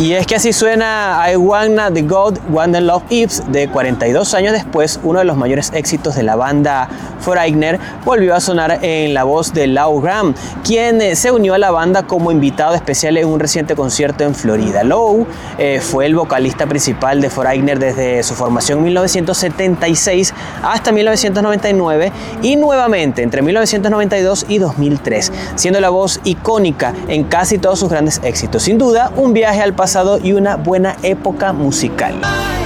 Y es que así suena I Wanna the God, Wanna Love If, de 42 años después, uno de los mayores éxitos de la banda Foreigner volvió a sonar en la voz de Lou Gramm, quien se unió a la banda como invitado especial en un reciente concierto en Florida. Lou fue el vocalista principal de Foreigner desde su formación en 1976 hasta 1999 y nuevamente entre 1992 y 2003, siendo la voz icónica en casi todos sus grandes éxitos. Sin duda, un viaje al pasado y una buena época musical.